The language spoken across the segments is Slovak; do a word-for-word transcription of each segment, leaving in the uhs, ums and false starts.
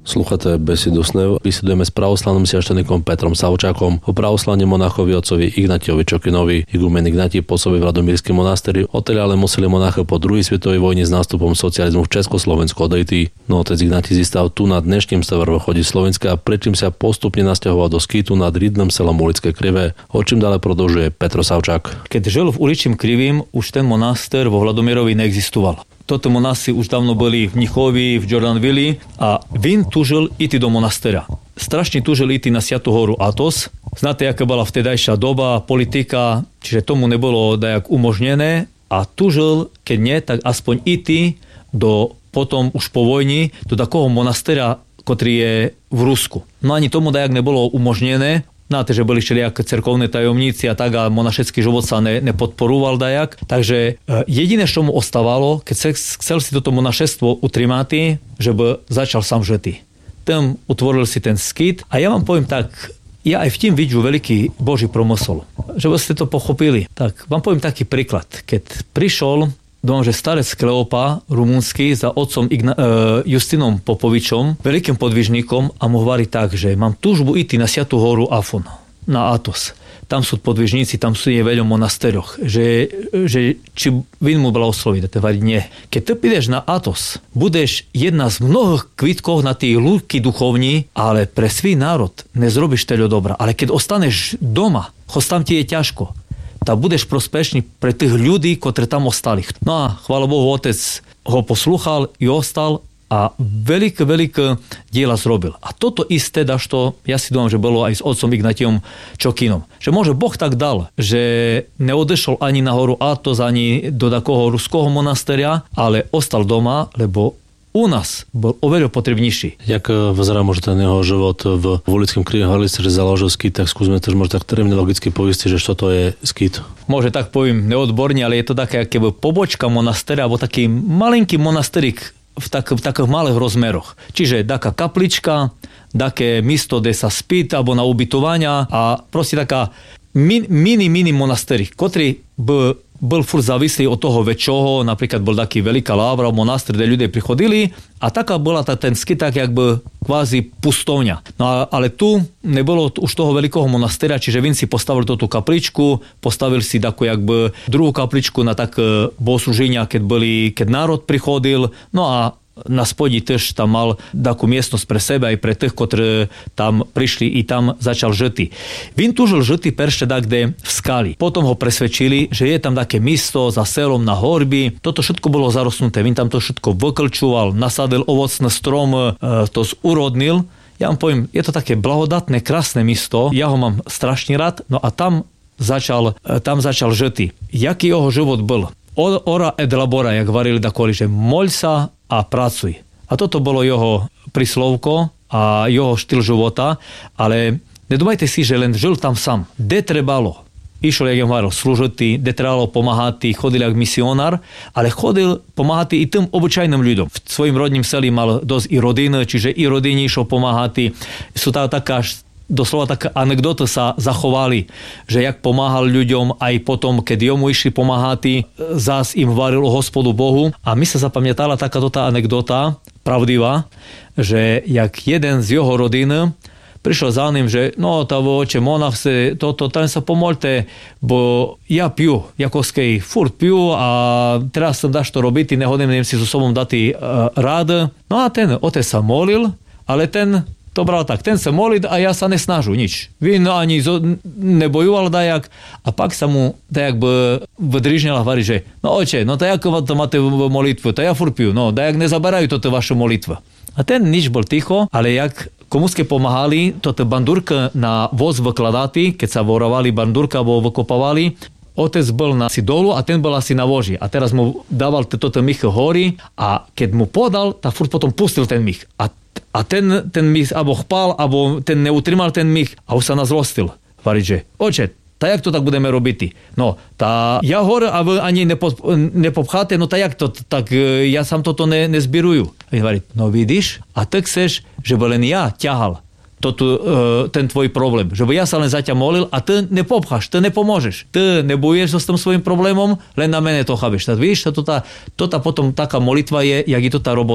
Sluchaté besedu Snev. Vysedujeme s pravoslavným sviaštenníkom Petrom Savčákom o pravoslavne monachovi otcovi Ignatiovi Čokinovi. Igumen Ignatí pôsobil v Radomírskom monasteri, odtiaľ ale museli monacha po druhej svetovej vojne s nástupom socializmu v Československu odejти. No otec Ignatí zistal tu na dnešným severovýchode Slovenska, predtým sa postupne nasťahoval do Skýtu nad Rydnom selom Ulické Krivé, o čím ďalej produžuje Petro Savčák. Keď žil v Uličím Krivým, už ten monaster vo Vladomírovi neexistoval. Toto monasy už dávno boli v Mnichovi, v Jordanville a Vin túžil ísť do monastera. Strašne túžil ísť na Sviatú horu Athos. Znáte, aká bola vtedajšia doba, politika, čiže tomu nebolo dajak umožnené a túžil, keď nie, tak aspoň ísť do potom už po vojni do takého monastera, ktorý je v Rusku. No ani tomu dajak nebolo umožnené. Znáte, že boli všelijaké cerkovné tajomníci a tak a monašecký život sa ne, nepodporoval dajak. Takže jediné, čo mu ostávalo, keď chcel si toto monašestvo utrimať, že by začal sám žety. Tam utvoril si ten skýt a ja vám poviem tak, ja aj v tým vidím veľký Boží promysl. Že by ste to pochopili. Tak vám poviem taký príklad. Keď prišiel dom, že starec Kleopa, rumúnsky, za otcom Igna- e, Justinom Popovičom, veľkým podvižníkom a mu hovorí tak, že mám túžbu ísť na Sviatú horu Afon, na Athos. Tam sú podvižníci, tam sú je veľa monasteroch, že, že či vin mu blahosloviť, to hovorí nie. Keď ty pídeš na Athos, budeš jedna z mnohých kvitkov na tých ľudí duchovní, ale pre svій národ nezrobíš teľo dobra. Ale keď ostaneš doma, hoď tam ti je ťažko, tak budeš prospešný pre tých ľudí, ktorí tam ostali. No a chvála Bohu, otec ho poslúchal i ostal a veľké, veľké diela zrobil. A toto isté, dašto, ja si dúfam, že bolo aj s otcom Ignatiom Čokinom. Že môže Boh tak dal, že neodešol ani na horu Athos, ani do takého ruského monasteria, ale ostal doma, lebo u nás bol oveľa potrebnejší. Jak vyzerá možno ten jeho život v Ulickém Krivé, hovorili ste, že založil skýt, tak skúsme to možno tak terminologicky poviesť, že čo to je skýt. Môže tak poviem neodborne, ale je to také akéby pobočka monastera, alebo taký malinký monasterik v, tak, v takých malých rozmeroch. Čiže taká kaplička, také miesto, kde sa spí, alebo na ubytovania a proste taká min, mini, mini monasterik, ktorý by bol furt závislý od toho väčšieho, napríklad bol taký veľká lávra, monaster, kde ľudia prichodili a taká bola tá, ten skýt tak jakby kvázi pustovňa. No a, ale tu nebolo už toho veľkého monastera, čiže Vin si postavil tú kapličku, postavil si takú jakby druhú kapličku na tak bohoslúženia, keď boli, keď národ prichodil, no a na spodí tiež tam mal takú miestnosť pre seba aj pre tých, ktorí tam prišli i tam začal žity. Vin túžil žity peršte takde v skali. Potom ho presvedčili, že je tam také miesto za selom na horby. Toto všetko bolo zarosnuté. Vin tam to všetko vyklčoval, nasadil ovocný strom, to zúrodnil. Ja vám poviem, je to také blahodatné, krásne miesto. Ja ho mám strašne rád. No a tam začal, tam začal žity. Jaký jeho život bol? Ora et labora, jak varili takoli, že moľ sa a pracuj. A toto bolo jeho príslovko a jeho štýl života, ale nedumajte si, že len žil tam sám. De trebalo. Išiel, jak ja hovoril, slúžiť, de trebalo pomáhať, chodil jak misionár, ale chodil pomáhať i tým obyčajným ľuďom. V svojim rodním seli mal dosť i rodiny, čiže i rodiny išlo pomáhať. Sú tam taká doslova také anekdoty sa zachovali, že jak pomáhal ľuďom aj potom, keď jomu išli pomáhať, zás im varil o Hospodu Bohu. A mi sa zapamätala takáto tá anekdota, pravdivá, že jak jeden z jeho rodiny prišiel za ním, že no, tá oče, monach se, toto, tam sa pomoľte, bo ja piju, jakoskej furt piju a teraz som dáš to robiť, nehodem si so sobom dať uh, rád. No a ten otec sa molil, ale ten to bral tak, ten sa molil a ja sa nesnažu nič. Vin ani zo, nebojoval dajak a pak sa mu dajak by vydrižnila hovorí, že no oče, no to jak to máte molitvu, to ja furt piju, no dajak nezaberajú toto vašu molitvu. A ten nič bol ticho, ale jak komuske pomáhali, toto bandurka na voz vykladáty, keď sa vorovali bandurka, alebo vykopávali, otec bol na si dolu a ten bol asi na voži. A teraz mu dával toto mich hory a keď mu podal, tak furt potom pustil ten mich. A A ten, ten mich abo chpal, abo ten neutrimal ten mich a už sa nazrostil. Varí, že oče, tak jak to tak budeme robiť? No, tá ja hore a vy ani nepo, nepopcháte, no tak jak to, tak ja sám toto ne, nezbirujú. A varí, no vidíš, a tak chceš, že by len ja ťahal toto, ten tvoj problém. Že by ja sa len za ťa molil a ty nepopcháš, ty nepomôžeš. Ty neboješ so s tým svojím problémom, len na mene to chápeš. Tak víš, toto tá, toto potom taká molitva je, jak je to tá robota.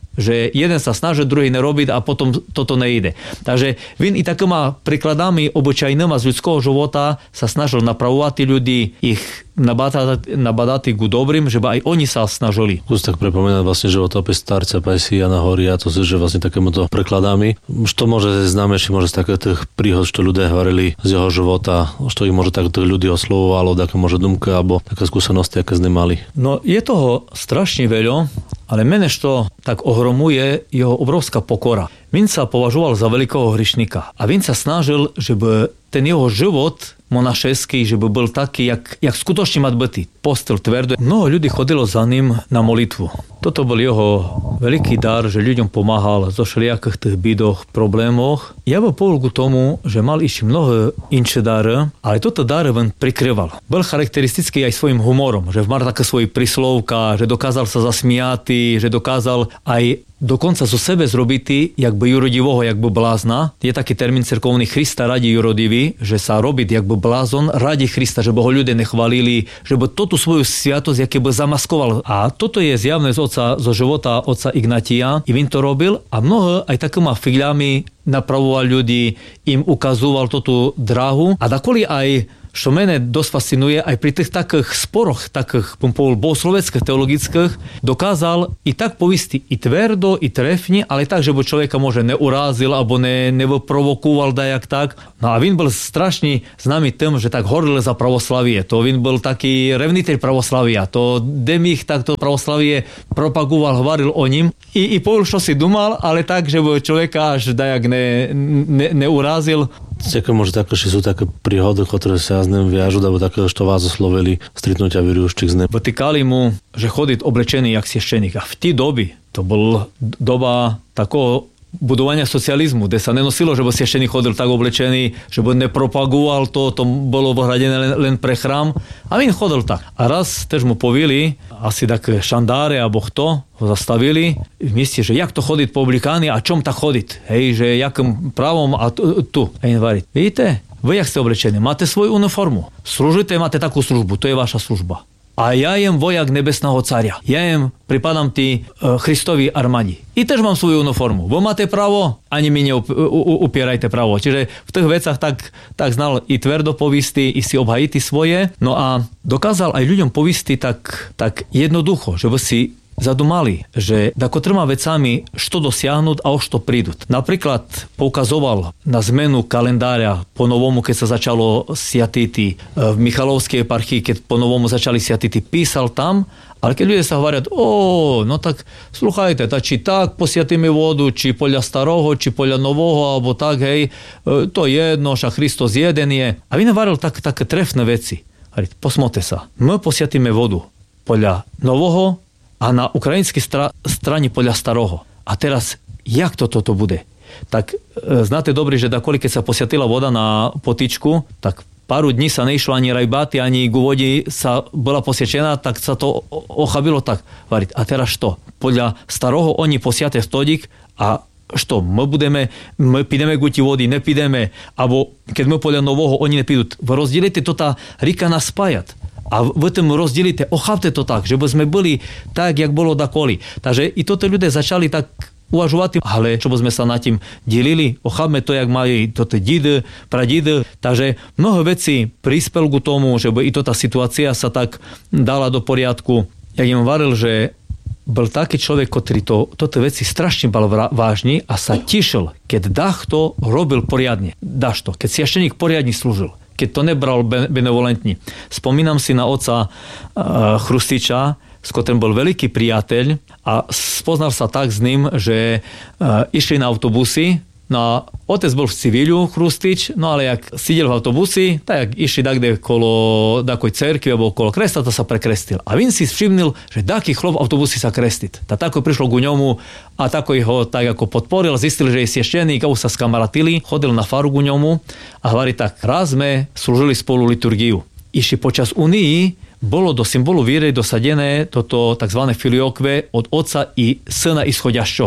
že jeden sa snaží, druhý nerobí a potom toto nejde. Takže він i takýma príkladami obyčajnými z ľudského života sa snažil napravovať ľudí, ich nabadať, nabadať ku dobrým, že aj oni sa snažili. Kus tak pripomínať vlastne životopis starca Pajsi Jana Horia, to sú, že vlastne takémuto prekladami. Čo môže známe, či môže z takých tých príhod, čo ľudia hovorili z jeho života, čo ich môže tak tých ľudí oslovovalo, také môže dumka, alebo také skúsenosti, aké z nemali. No je toho strašne veľa, ale mene što tak ohromuje jeho obrovská pokora. Він sa považoval za veľkého hrišníka a він sa snažil, żeby ten jeho život monašeský, že by bol taký, jak, jak skutočne mať byty. Postel tvrdo. Mnoho ľudí chodilo za ním na molitvu. Toto bol jeho veľký dar, že ľuďom pomáhal zo všelijakých tých bidoch, problémoch. Ja bol povedal ku tomu, že mal ešte mnoho inšie dary, ale toto dary on prikryval. Bol charakteristický aj svojim humorom, že mal také svoje príslovka, že dokázal sa zasmiati, že dokázal aj dokonca zo sebe zrobiť jakby jurodivého, jakby blázna. Je taký termín cerkovný Krista radi jurodivý, že sa robiť jakby blázon radi Krista, že by ho ľudia nechvalili, že by toto svoju sviatosť jaké by zamaskoval. A toto je zjavné z oca, zo života oca Ignatia. I він to robil a mnoho aj takýma chvíľami napravoval ľudí, im ukazoval toto dráhu. A dakoli aj čo mene dosť fascinuje, aj pri tých takých sporoch, takých bohosloveckých, teologických, dokázal i tak povisti i tvrdo, i trefne, ale tak, že by človeka môže neurázil, alebo ne, nevyprovokoval dajak tak. No a він bol strašne známy tým, že tak horlil za pravoslavie. To він bol taký revniteľ pravoslavia. To demich takto pravoslavie propagoval, hovoril o ním. I, i povedal, čo si dumal, ale tak, že by človeka až dajak ne, ne, neurázil. Také môže také, že sú také príhody, ktoré sa s ním viažú, alebo také, že vás oslovili stretnutia vyriúščik z ním. Vytýkali mu, že chodí oblečený jak sieščeník. A v tí doby, to bol doba takého budovania socializmu, kde sa nenosilo, že by sieščeník chodil tak oblečený, že by nepropagoval to, to bolo ohradené len, len pre chrám. A on chodil tak. A raz tež mu povili, asi také šandáre, alebo kto, ho zastavili v mieste, že jak to chodiť po oblikáni a čom tak chodiť. Hej, že jakým právom a tu. tu. A on hovorí, vidíte, vy jak ste oblečení, máte svoju uniformu, slúžite, máte takú službu, to je vaša služba. A ja jem vojak nebesného carja. Ja jem, pripadám tí uh, Christovi armádi. I tež mám svoju uniformu. Vy máte právo, ani mi neupierajte právo. Čiže v tých vecach tak, tak znal i tvrdo povisti, i si obhajiti svoje. No a dokázal aj ľuďom povisti tak, tak jednoducho, že by si zadumali, že ako troma vecami što dosiahnuť a o što príduť. Napríklad poukazoval na zmenu kalendária po novomu, keď sa začalo siatity v Michalovskej eparchii, keď po novomu začali siatity, písal tam, ale keď ľudia sa hovoria, o, no tak sluchajte, tá, či tak posiatíme vodu, či podľa staroho, či podľa novoho, alebo tak, hej, to jedno, však Kristus jeden je. A vy hovoril tak, také trefné veci. Posmote sa, my posiatíme vodu podľa novoho, a na ukrajinskej stra- strane podľa staroho. A teraz, jak to toto bude? Tak e, znáte dobre, že dakoli, keď sa posiatila voda na potičku, tak páru dní sa neišlo ani rajbáty, ani ku vodi sa bola posiečená, tak sa to ochabilo tak variť. A teraz što? Podľa staroho oni posiate stodík a što? My budeme, my pideme guti vody, nepideme, alebo keď my podľa novoho oni nepidú. Vy rozdielite to tá rika nás spájať. A vy tým rozdielite, ochápte to tak, že by sme boli tak, jak bolo dakoli. Takže i toto ľudia začali tak uvažovať, ale čo by sme sa na tým delili, ochápme to, jak majú toto dídy, pradídy. Takže mnoho vecí prispel ku tomu, že by i tota situácia sa tak dala do poriadku. Jak im varil, že bol taký človek, ktorý to, toto veci strašne bol vážny a sa tešil, keď dachto robil poriadne. Daž to, keď siašteník poriadne slúžil. Keď to nebral benevolentní. Spomínam si na oca uh, Chrustiča, s ktorým bol veľký priateľ a spoznal sa tak s ním, že uh, išli na autobusy. No a otec bol v civilu, Chrustič, no ale jak sidel v autobusi, tak jak išli takde kolo takoj cerkvi alebo kolo kresta, to sa prekrestil. A він si všimnil, že taký chlop v autobusi sa krestit. Tak tako prišlo ku ňomu a tako ho tak ako podporil, zistil, že je siešteník, a už sa skamaratili, chodil na faru ku ňomu a hovorí tak, raz sme slúžili spolu liturgiu. Išli počas unii, bolo do symbolu víry dosadené toto tzv. Filioque od otca i syna ischodiašťoho.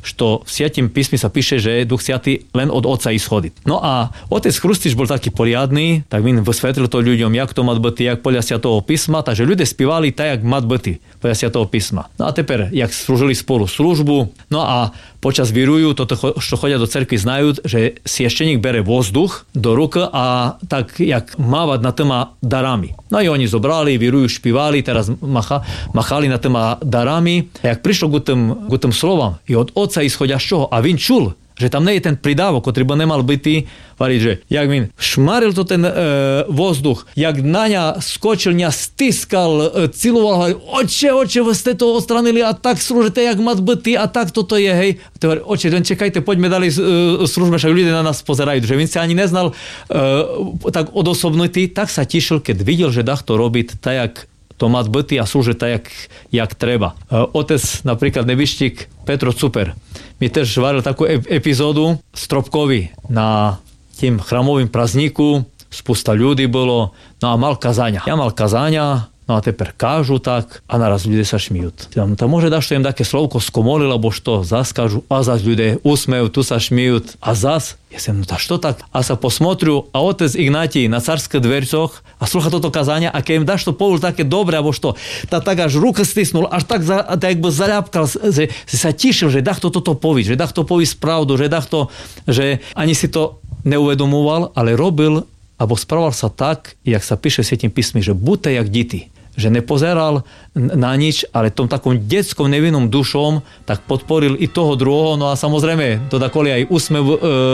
što v Sviatom písmi sa píše, že Duch Sviatý len od Otca ischodí. No a otec Chrustič bol taký poriadny, tak він vysvetlil to ľuďom, jak to má byť, jak podľa Sviatého písma, takže ľudia spívali tak, jak má byť podľa Sviatého písma. No a teper, jak slúžili spolu službu, no a počas virujú, toto, čo chodia do cerkvy, znajú, že siešteník bere vzduch do ruk a tak, jak mávať na téma darami. No i oni zobrali, virujú, špívali, teraz macha, machali na téma darami. A jak prišlo k tým, k tým slovám, i od Otca ischodia z čoho? A він čul, že tam nie je ten pridávok, ktorý by nemal byť, variť, že jak він šmaril to ten e, vzduch, jak na ňa skočil, ňa stiskal, e, ciloval, hovorí, oče, oče, vy ste to odstranili a tak slúžite, jak má byť a tak toto je, hej. A to hovorí, oče, len čekajte, poďme dali e, službe, však ľudia na nás pozerajú, že він sa ani neznal e, tak odosobnutý, tak sa tišil, keď videl, že dach to robiť tak, jak to má byť a slúžiť tak, jak, jak treba. E, otec, napríklad nebištík Petro Cuper, mi tež varil takú epizódu Stropkovi na tým chramovým prazníku, spusta ľudí bolo, no a mal kazania. Ja mal kazania, no a teper kážu tak a naraz ľudia sa šmijút. Tam, tam môže dať, što im také slovko skomoli, lebo što zas kážu a zas ľudia usmejú, tu sa šmijút a zas, ja sem, no ta što tak? A sa posmotriu a otec Ignatij na carských dvercoch a slucha toto kazania a keď im dáš to povol také dobre, alebo što, ta tak až ruka stisnul, až tak, za, tak by zaľapkal, že, že sa tišil, že dach to toto poví, že dach to poví spravdu, že dach to, že ani si to neuvedomoval, ale robil, alebo správal sa tak, jak sa píše v Svätým písmi, že buďte jak deti. Že nepozeral na nič, ale tom takom detskom nevinnom dušom, tak podporil i toho druhého, no a samozrejme, to takoli aj úsmev e,